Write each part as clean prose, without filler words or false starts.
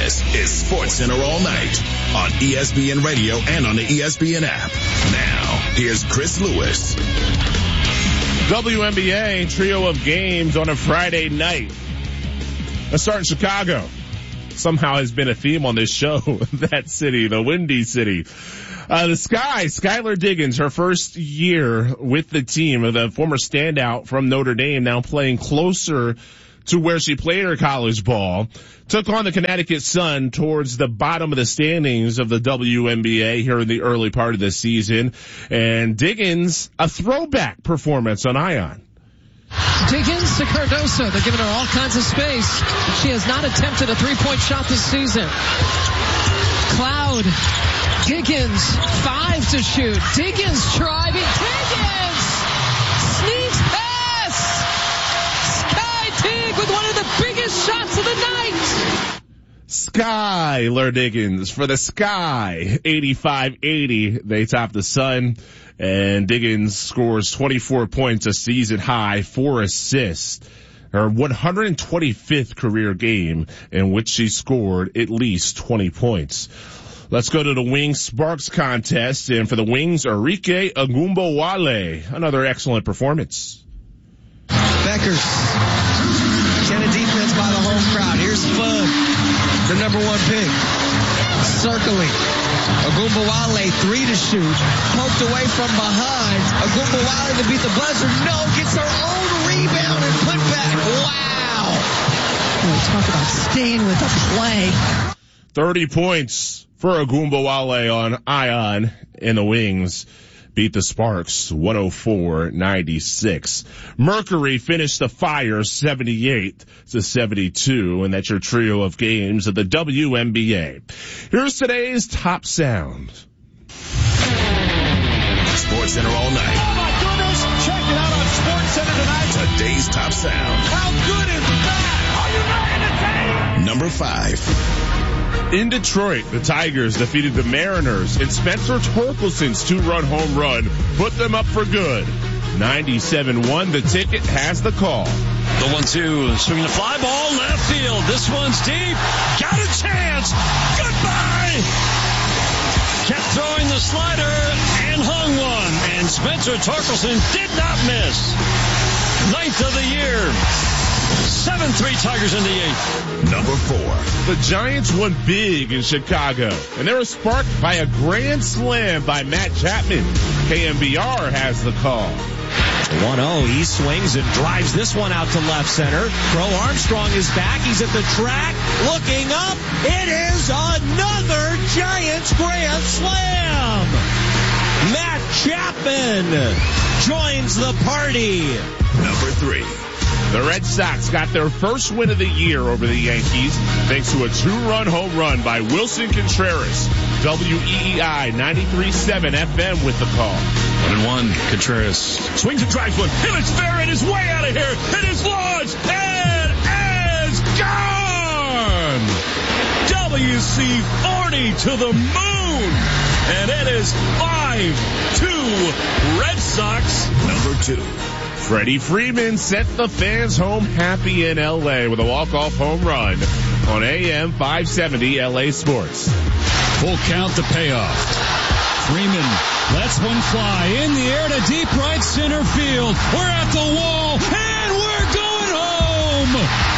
This is Sports Center all night on ESPN Radio and on the ESPN app. Now, here's Chris Lewis. WNBA trio of games on a Friday night. Let's start in Chicago. Somehow has been a theme on this show. That city, the Windy City. The Sky, Skylar Diggins, her first year with the team, the former standout from Notre Dame, now playing closer to where she played her college ball, took on the Connecticut Sun towards the bottom of the standings of the WNBA here in the early part of the season. And Diggins, a throwback performance on Ion. Diggins to Cardoso. They're giving her all kinds of space. She has not attempted a three-point shot this season. Cloud. Diggins, 5 to shoot. Diggins driving. Diggins! Sneaks pass! Sky Dig with one of the biggest shots of the night! Skylar Diggins for the Sky. 85-80. They top the Sun. And Diggins scores 24 points, a season high, 4 assists. Her 125th career game in which she scored at least 20 points. Let's go to the Wings Sparks contest. And for the Wings, Arike Ogunbowale. Another excellent performance. Beckers. Can a defense by the home crowd. Here's Fun, the number 1 pick. Circling. Ogunbowale, 3 to shoot. Poked away from behind. Ogunbowale to beat the buzzer. No, gets her own rebound and put back. Wow. Boy, talk about staying with the play. 30 points for Ogunbowale on Ion, and the Wings beat the Sparks 104-96. Mercury finished the Fire 78-72, and that's your trio of games of the WNBA. Here's today's top sound. Sports Center all night. Oh my goodness! Check it out on Sports Center tonight. Today's top sound. How good is that? Are you not entertained? Number 5. In Detroit, the Tigers defeated the Mariners, and Spencer Torkelson's 2-run home run put them up for good. 97-1, the ticket has the call. The 1-2, swinging the fly ball, left field. This one's deep. Got a chance. Goodbye. Kept throwing the slider and hung one. And Spencer Torkelson did not miss. 9th of the year. 7-3 Tigers in the 8th. Number 4. The Giants won big in Chicago, and they were sparked by a grand slam by Matt Chapman. KMBR has the call. 1-0, he swings and drives this one out to left center. Crow Armstrong is back, he's at the track, looking up. It is another Giants grand slam. Matt Chapman joins the party. Number 3. The Red Sox got their first win of the year over the Yankees thanks to a 2-run home run by Wilson Contreras. WEEI 93.7 FM with the call. 1-1, Contreras swings and drives one. It is fair, it is way out of here. It is launched. It is gone. WC-40 to the moon. And it is 5-2 Red Sox. Number 2. Freddie Freeman sent the fans home happy in L.A. with a walk-off home run on AM 570 L.A. Sports. Full count to payoff. Freeman lets one fly in the air to deep right center field. We're at the wall, and we're going home.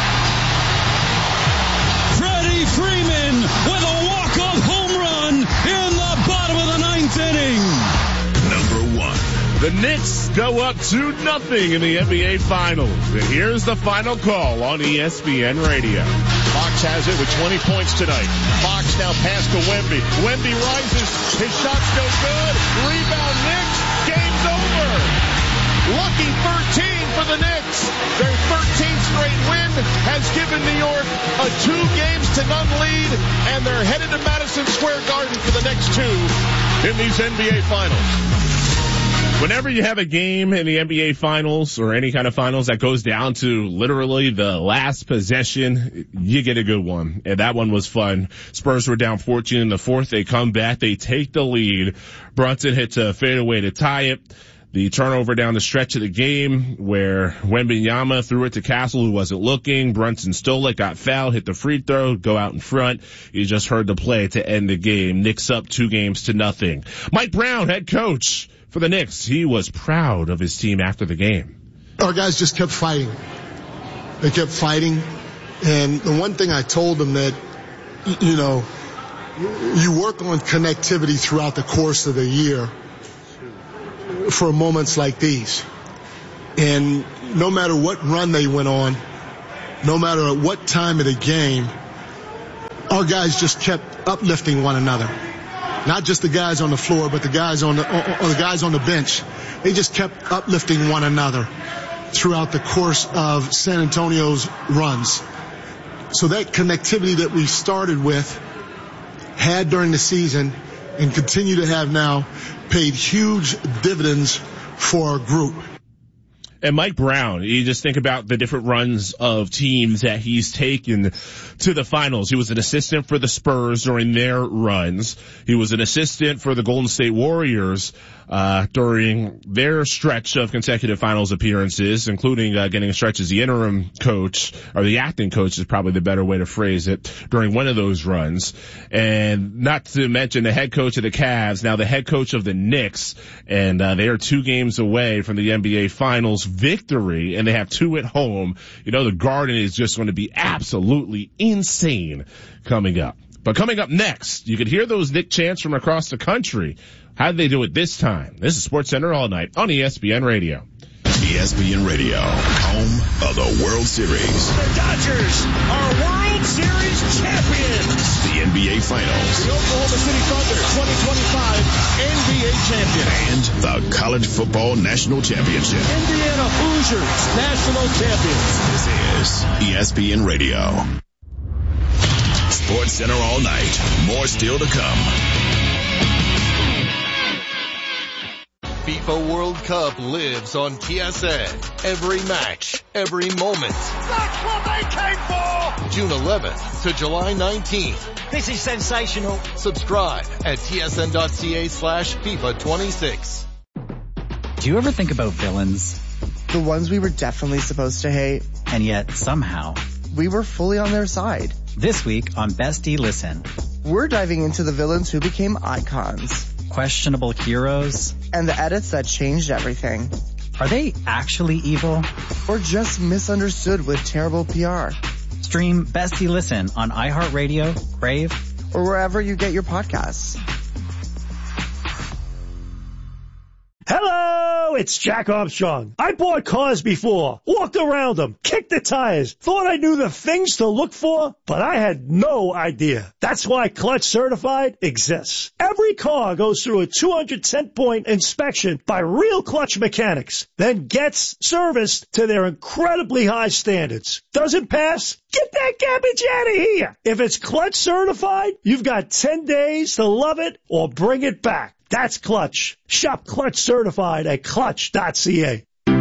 Freddie Freeman with a walk-off home run in the bottom of the 9th inning. Number 1. The Knicks go up 2-0 in the NBA Finals. And here's the final call on ESPN Radio. Fox has it with 20 points tonight. Fox now past to Wemby. Wemby rises. His shots go good. Rebound Knicks. Game's over. Lucky 13 for the Knicks. Their 13th straight win has given New York a 2-0 lead, and they're headed to Madison Square Garden for the next 2 in these NBA Finals. Whenever you have a game in the NBA Finals or any kind of finals that goes down to literally the last possession, you get a good one. And that one was fun. Spurs were down 14 in the 4th. They come back. They take the lead. Brunson hits a fadeaway to tie it. The turnover down the stretch of the game where Wembanyama threw it to Castle, who wasn't looking. Brunson stole it, got fouled, hit the free throw, go out in front. You just heard the play to end the game. Knicks up 2-0. Mike Brown, head coach for the Knicks. He was proud of his team after the game. Our guys just kept fighting. They kept fighting. And the one thing I told them that, you know, you work on connectivity throughout the course of the year for moments like these. And no matter what run they went on, no matter at what time of the game, our guys just kept uplifting one another. Not just the guys on the floor, but the guys on the bench. They just kept uplifting one another throughout the course of San Antonio's runs. So that connectivity that we started with, had during the season, and continue to have now, paid huge dividends for our group. And Mike Brown, you just think about the different runs of teams that he's taken to the finals. He was an assistant for the Spurs during their runs. He was an assistant for the Golden State Warriors during their stretch of consecutive finals appearances, including getting a stretch as the interim coach, or the acting coach is probably the better way to phrase it, during one of those runs. And not to mention the head coach of the Cavs, now the head coach of the Knicks, and they are 2 games away from the NBA Finals victory, and they have 2 at home. You know, the Garden is just going to be absolutely insane coming up. But coming up next, you could hear those Knick chants from across the country. How did they do it this time? This is SportsCenter All Night on ESPN Radio. ESPN Radio, home of the World Series. The Dodgers are World Series champions. The NBA Finals. The Oklahoma City Thunder 2025 NBA champion. And the College Football National Championship. Indiana Hoosiers national champions. This is ESPN Radio. SportsCenter All Night. More still to come. FIFA World Cup lives on TSN. Every match, every moment. That's what they came for! June 11th to July 19th. This is sensational. Subscribe at tsn.ca/FIFA 26. Do you ever think about villains? The ones we were definitely supposed to hate. And yet, somehow, we were fully on their side. This week on Bestie Listen. We're diving into the villains who became icons. Questionable heroes. And the edits that changed everything. Are they actually evil? Or just misunderstood with terrible PR? Stream Bestie Listen on iHeartRadio, Crave, or wherever you get your podcasts. Hello, it's Jack Armstrong. I bought cars before, walked around them, kicked the tires, thought I knew the things to look for, but I had no idea. That's why Clutch Certified exists. Every car goes through a 210-point inspection by real Clutch mechanics, then gets serviced to their incredibly high standards. Doesn't pass? Get that garbage out of here. If it's Clutch Certified, you've got 10 days to love it or bring it back. That's Clutch. Shop Clutch Certified at clutch.ca.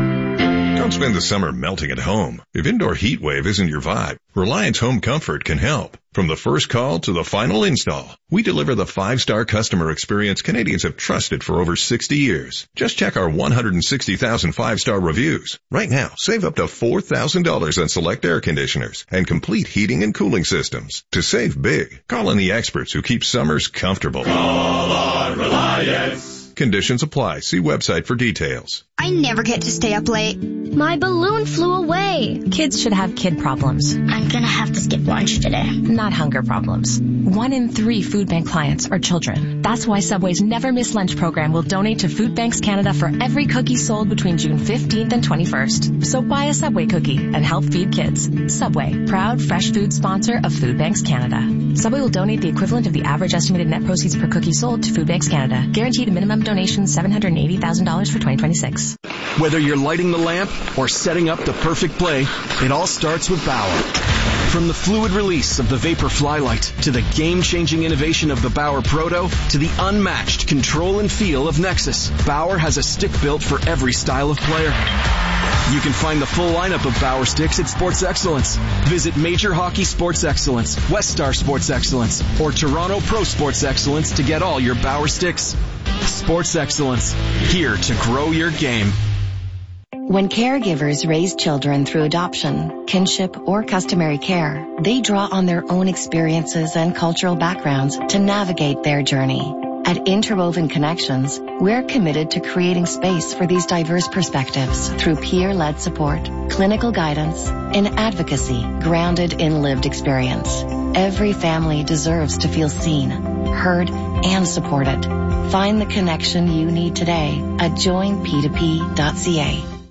Don't spend the summer melting at home. If indoor heat wave isn't your vibe, Reliance Home Comfort can help. From the first call to the final install, we deliver the 5-star customer experience Canadians have trusted for over 60 years. Just check our 160,000 5-star reviews. Right now, save up to $4,000 on select air conditioners and complete heating and cooling systems. To save big, call on the experts who keep summers comfortable. Call on Reliance. Conditions apply. See website for details. I never get to stay up late. My balloon flew away. Kids should have kid problems. I'm gonna have to skip lunch today. Not hunger problems. 1 in 3 food bank clients are children. That's why Subway's Never Miss Lunch program will donate to Food Banks Canada for every cookie sold between June 15th and 21st. So buy a Subway cookie and help feed kids. Subway, proud fresh food sponsor of Food Banks Canada. Subway will donate the equivalent of the average estimated net proceeds per cookie sold to Food Banks Canada. Guaranteed a minimum donation $780,000 for 2026. Whether you're lighting the lamp or setting up the perfect play, it all starts with Bauer. From the fluid release of the Vapor Flylight to the game-changing innovation of the Bauer Proto to the unmatched control and feel of Nexus, Bauer has a stick built for every style of player. You can find the full lineup of Bauer sticks at Sports Excellence. Visit Major Hockey Sports Excellence, West Star Sports Excellence, or Toronto Pro Sports Excellence to get all your Bauer sticks. Sports excellence, here to grow your game. When caregivers raise children through adoption, kinship, or customary care, they draw on their own experiences and cultural backgrounds to navigate their journey. At Interwoven Connections, we're committed to creating space for these diverse perspectives through peer-led support, clinical guidance, and advocacy grounded in lived experience. Every family deserves to feel seen, heard, and supported. Find the connection you need today at joinp2p.ca.